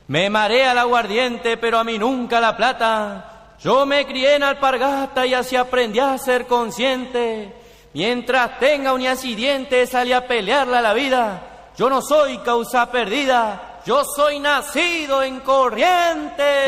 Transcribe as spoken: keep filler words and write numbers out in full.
Me marea el aguardiente, pero a mí nunca la plata. Yo me crié en alpargata y así aprendí a ser consciente. Mientras tenga uñas y dientes, salí a pelearla a la vida. Yo no soy causa perdida, yo soy nacido en Corrientes.